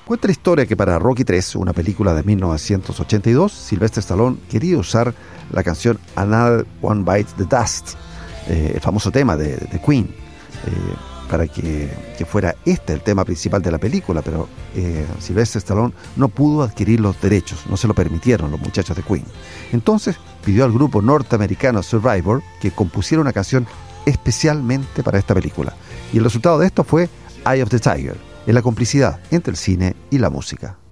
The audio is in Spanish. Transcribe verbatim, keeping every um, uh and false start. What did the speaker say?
Cuenta la historia que para Rocky tres, una película de mil novecientos ochenta y dos, Sylvester Stallone quería usar la canción Another One Bites the Dust, eh, el famoso tema de, de Queen, eh, para que, que fuera este el tema principal de la película, pero eh, Sylvester Stallone no pudo adquirir los derechos, no se lo permitieron los muchachos de Queen. Entonces pidió al grupo norteamericano Survivor que compusiera una canción especialmente para esta película, y el resultado de esto fue Eye of the Tiger, en la complicidad entre el cine y la música.